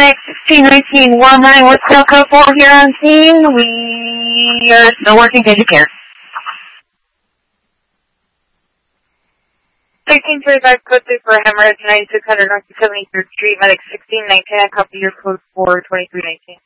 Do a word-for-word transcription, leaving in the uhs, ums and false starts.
medic sixteen nineteen one nine, what's cell code four here on scene? We are still working patient care. sixteen thirty-five, code three for hemorrhage, ninety-six hundred North seventy-third Street, medic sixteen nineteen, I copy your code for twenty-three nineteen.